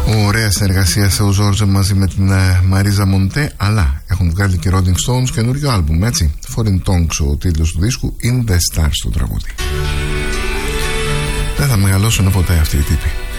Ωραία συνεργασία σε ο Ζόρζε μαζί με την Μαρίζα Μοντέ, αλλά έχουν βγάλει και Rolling Stones καινούριο άλμπουμ, έτσι. Foreign Tongues ο τίτλος του δίσκου, In The Stars το τραγούδι. Δεν θα μεγαλώσουν ποτέ αυτοί οι τύποι.